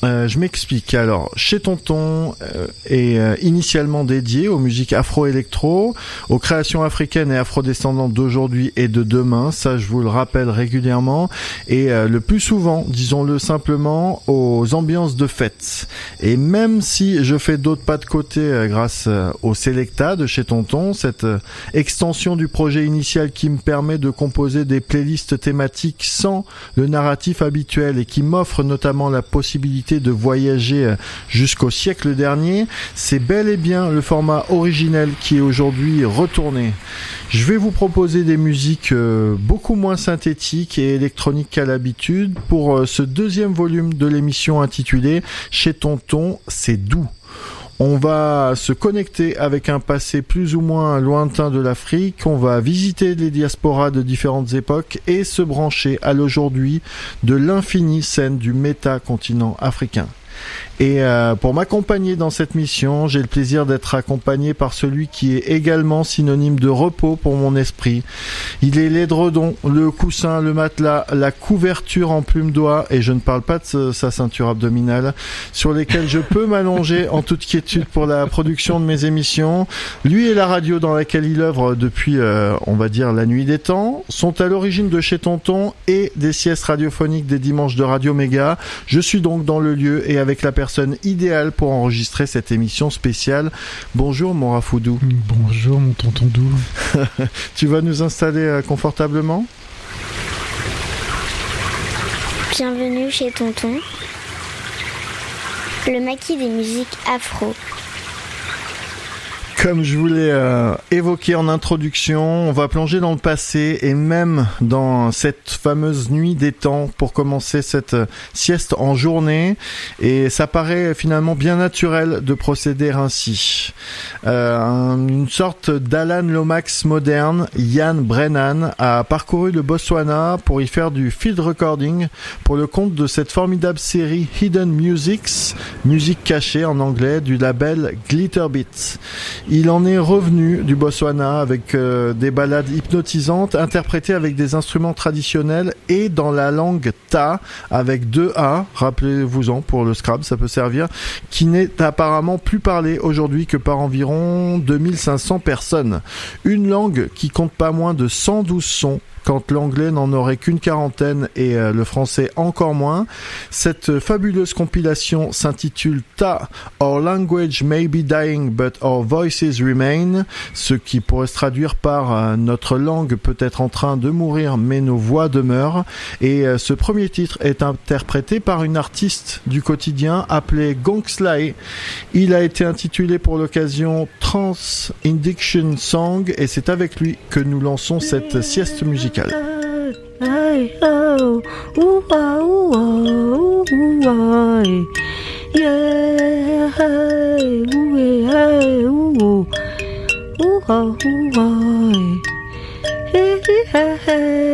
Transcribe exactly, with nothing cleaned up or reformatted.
Euh, je m'explique. Alors, Chez Tonton euh, est euh, initialement dédié aux musiques afro-électro, aux créations africaines et afro-descendantes d'aujourd'hui et de demain. Ça, je vous le rappelle régulièrement. Et euh, le plus souvent, disons-le simplement, aux ambiances de fête. Et même si je fais d'autres pas de côté euh, grâce euh, au Selecta de Chez Tonton, cette euh, extension du projet initial qui me permet de composer des playlists thématiques sans le narratif habituel et qui m'offre notamment la possibilité de voyager jusqu'au siècle dernier, c'est bel et bien le format originel qui est aujourd'hui retourné. Je vais vous proposer des musiques beaucoup moins synthétiques et électroniques qu'à l'habitude pour ce deuxième volume de l'émission intitulée Chez Tonton, c'est doux. On va se connecter avec un passé plus ou moins lointain de l'Afrique, on va visiter les diasporas de différentes époques et se brancher à l'aujourd'hui de l'infinie scène du méta-continent africain. Et euh, pour m'accompagner dans cette mission, j'ai le plaisir d'être accompagné par celui qui est également synonyme de repos pour mon esprit. Il est l'édredon, le coussin, le matelas, la couverture en plume d'oie, et je ne parle pas de ce, sa ceinture abdominale, sur lesquelles je peux m'allonger en toute quiétude pour la production de mes émissions. Lui et la radio dans laquelle il œuvre depuis, euh, on va dire, la nuit des temps, sont à l'origine de Chez Tonton et des siestes radiophoniques des dimanches de Radio Méga. Je suis donc dans le lieu et avec la personne idéale pour enregistrer cette émission spéciale. Bonjour mon Rafoudou. Bonjour mon tonton doux. Tu vas nous installer confortablement ? Bienvenue chez Tonton, le maquis des musiques afro. Comme je voulais euh, évoquer en introduction, on va plonger dans le passé et même dans cette fameuse nuit des temps pour commencer cette euh, sieste en journée. Et ça paraît finalement bien naturel de procéder ainsi. Euh, un, une sorte d'Alan Lomax moderne, Ian Brennan, a parcouru le Botswana pour y faire du field recording pour le compte de cette formidable série Hidden Musics, musique cachée en anglais, du label Glitterbeat. Il en est revenu du Botswana avec euh, des ballades hypnotisantes interprétées avec des instruments traditionnels et dans la langue Ta avec deux A, rappelez-vous-en pour le Scrabble, ça peut servir, qui n'est apparemment plus parlée aujourd'hui que par environ deux mille cinq cents personnes. Une langue qui compte pas moins de cent douze sons, quand l'anglais n'en aurait qu'une quarantaine et euh, le français encore moins. Cette fabuleuse compilation s'intitule Ta, Our Language May Be Dying But Our Voices Remain, ce qui pourrait se traduire par euh, Notre langue peut être en train de mourir mais nos voix demeurent. Et euh, ce premier titre est interprété par une artiste du quotidien appelée Gongslae. Il a été intitulé pour l'occasion Trans Indiction Song et c'est avec lui que nous lançons cette sieste musicale. Hey, oh, ooh, ah, ooh, ah, ooh, ah, yeah, hey, ooh, hey, ooh, ooh, ah, ooh, ah, hey, hey, hey.